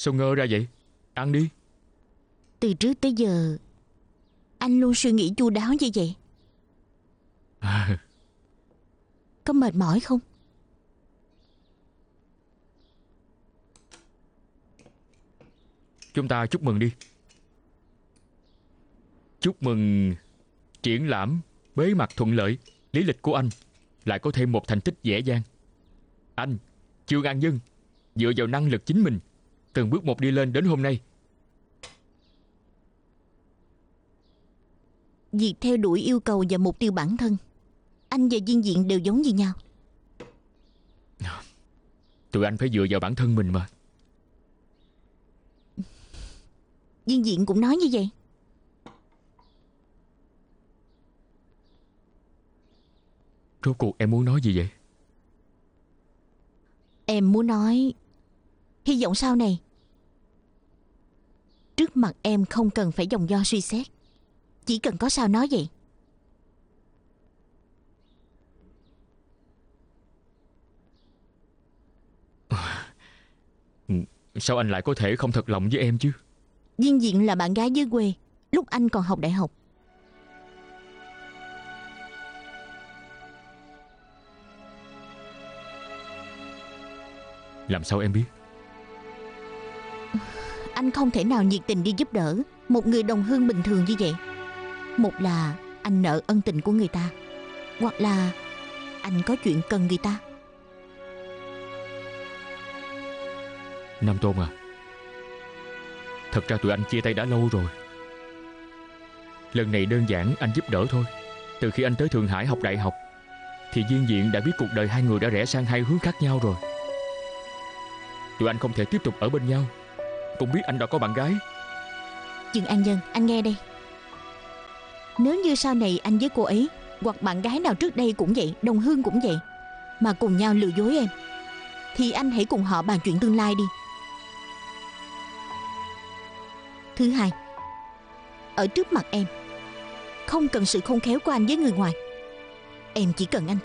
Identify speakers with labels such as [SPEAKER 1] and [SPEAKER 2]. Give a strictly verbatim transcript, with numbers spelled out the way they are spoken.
[SPEAKER 1] Sao ngơ ra vậy? Ăn đi.
[SPEAKER 2] Từ trước tới giờ anh luôn suy nghĩ chu đáo như vậy.
[SPEAKER 1] À,
[SPEAKER 2] Có mệt mỏi không?
[SPEAKER 1] chúng ta chúc mừng đi. Chúc mừng triển lãm bế mạc thuận lợi. Lý lịch của anh lại có thêm một thành tích dễ dàng. Anh, Trương An Nhân, dựa vào năng lực chính mình từng bước một đi lên đến hôm nay.
[SPEAKER 2] Việc theo đuổi yêu cầu và mục tiêu bản thân, anh và Viên Diện đều giống như nhau.
[SPEAKER 1] Tụi anh phải dựa vào bản thân mình mà.
[SPEAKER 2] Viên Diện cũng nói như vậy.
[SPEAKER 1] Rốt cuộc em muốn nói gì vậy?
[SPEAKER 2] Em muốn nói, hy vọng sau này trước mặt em không cần phải vòng vo suy xét, chỉ cần có sao nói vậy.
[SPEAKER 1] Sao anh lại có thể không thật lòng với em chứ?
[SPEAKER 2] Viên Diện là bạn gái dưới quê lúc anh còn học đại học.
[SPEAKER 1] Làm sao em biết?
[SPEAKER 2] Anh không thể nào nhiệt tình đi giúp đỡ một người đồng hương bình thường như vậy. Một là anh nợ ân tình của người ta, hoặc là anh có chuyện cần người ta.
[SPEAKER 1] Nam Tôn à, thật ra tụi anh chia tay đã lâu rồi. Lần này đơn giản anh giúp đỡ thôi. Từ khi anh tới Thượng Hải học đại học thì Viên Diện đã biết cuộc đời hai người đã rẽ sang hai hướng khác nhau rồi. Tụi anh không thể tiếp tục ở bên nhau. Cũng biết anh đã có bạn gái.
[SPEAKER 2] Trương An Nhân, anh nghe đây. Nếu như sau này anh với cô ấy hoặc bạn gái nào trước đây cũng vậy, đồng hương cũng vậy, mà cùng nhau lừa dối em, thì anh hãy cùng họ bàn chuyện tương lai đi. Thứ hai, ở trước mặt em không cần sự khôn khéo của anh với người ngoài. Em chỉ cần anh